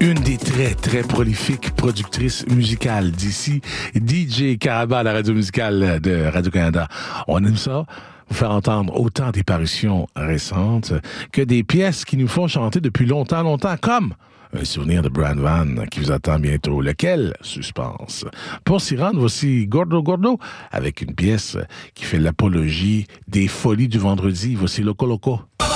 Une des très, très prolifiques productrices musicales d'ici, DJ Caraba à la radio musicale de Radio-Canada. On aime ça, vous faire entendre autant des parutions récentes que des pièces qui nous font chanter depuis longtemps, comme un souvenir de Brian Van qui vous attend bientôt. Lequel? Suspense. Pour s'y rendre, voici Gordo Gordo avec une pièce qui fait l'apologie des folies du vendredi. Voici Loco Loco.